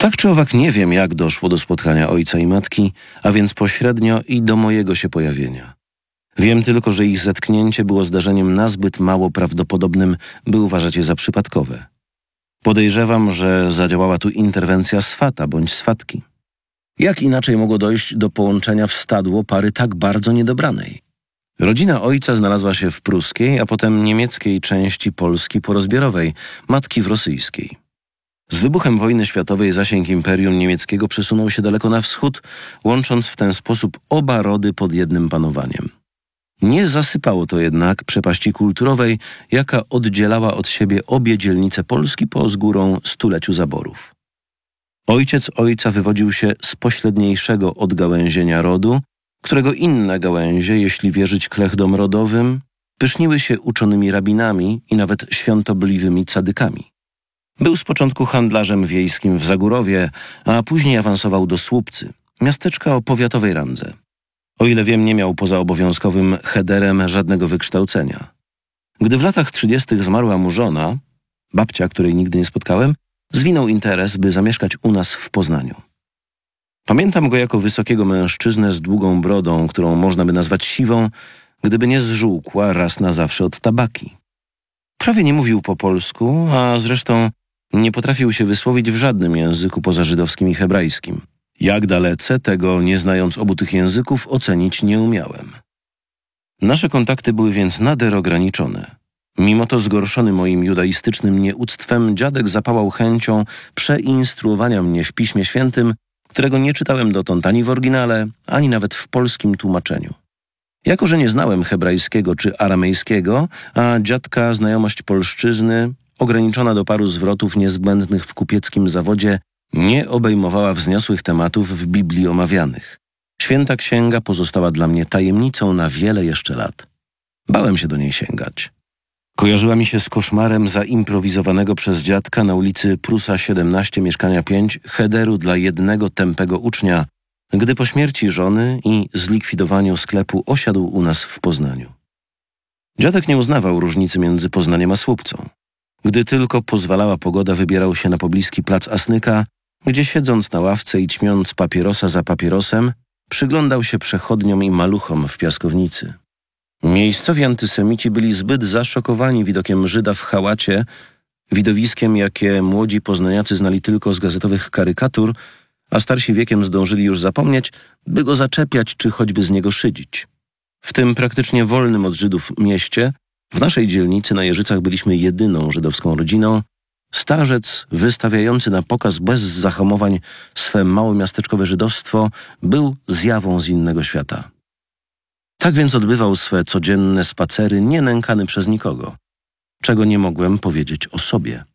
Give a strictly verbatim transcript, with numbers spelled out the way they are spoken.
Tak czy owak nie wiem, jak doszło do spotkania ojca i matki, a więc pośrednio i do mojego się pojawienia. Wiem tylko, że ich zetknięcie było zdarzeniem nazbyt mało prawdopodobnym, by uważać je za przypadkowe. Podejrzewam, że zadziałała tu interwencja swata bądź swatki. Jak inaczej mogło dojść do połączenia w stadło pary tak bardzo niedobranej? Rodzina ojca znalazła się w pruskiej, a potem niemieckiej części Polski porozbiorowej, matki w rosyjskiej. Z wybuchem wojny światowej zasięg Imperium Niemieckiego przesunął się daleko na wschód, łącząc w ten sposób oba rody pod jednym panowaniem. Nie zasypało to jednak przepaści kulturowej, jaka oddzielała od siebie obie dzielnice Polski po z górą stuleciu zaborów. Ojciec ojca wywodził się z pośredniejszego odgałęzienia rodu, którego inne gałęzie, jeśli wierzyć klechdom rodowym, pyszniły się uczonymi rabinami i nawet świątobliwymi cadykami. Był z początku handlarzem wiejskim w Zagórowie, a później awansował do Słupcy, miasteczka o powiatowej randze. O ile wiem, nie miał poza obowiązkowym cheder żadnego wykształcenia. Gdy w latach trzydziestych zmarła mu żona, babcia, której nigdy nie spotkałem, zwinął interes, by zamieszkać u nas w Poznaniu. Pamiętam go jako wysokiego mężczyznę z długą brodą, którą można by nazwać siwą, gdyby nie zżółkła raz na zawsze od tabaki. Prawie nie mówił po polsku, a zresztą nie potrafił się wysłowić w żadnym języku poza żydowskim i hebrajskim. Jak dalece, tego nie znając obu tych języków, ocenić nie umiałem. Nasze kontakty były więc nader ograniczone. Mimo to zgorszony moim judaistycznym nieuctwem, dziadek zapałał chęcią przeinstruowania mnie w Piśmie Świętym, którego nie czytałem dotąd ani w oryginale, ani nawet w polskim tłumaczeniu. Jako że nie znałem hebrajskiego czy aramejskiego, a dziadka znajomość polszczyzny, ograniczona do paru zwrotów niezbędnych w kupieckim zawodzie, nie obejmowała wzniosłych tematów w Biblii omawianych. Święta Księga pozostała dla mnie tajemnicą na wiele jeszcze lat. Bałem się do niej sięgać. Kojarzyła mi się z koszmarem zaimprowizowanego przez dziadka na ulicy Prusa siedemnaście, mieszkania pięć, chederu dla jednego tępego ucznia, gdy po śmierci żony i zlikwidowaniu sklepu osiadł u nas w Poznaniu. Dziadek nie uznawał różnicy między Poznaniem a Słupcą. Gdy tylko pozwalała pogoda, wybierał się na pobliski plac Asnyka, gdzie siedząc na ławce i ćmiąc papierosa za papierosem, przyglądał się przechodniom i maluchom w piaskownicy. Miejscowi antysemici byli zbyt zaszokowani widokiem Żyda w chałacie, widowiskiem, jakie młodzi poznaniacy znali tylko z gazetowych karykatur, a starsi wiekiem zdążyli już zapomnieć, by go zaczepiać czy choćby z niego szydzić. W tym praktycznie wolnym od Żydów mieście, w naszej dzielnicy na Jeżycach byliśmy jedyną żydowską rodziną, starzec wystawiający na pokaz bez zahamowań swe małomiasteczkowe żydowstwo był zjawą z innego świata. Tak więc odbywał swe codzienne spacery nienękany przez nikogo, czego nie mogłem powiedzieć o sobie.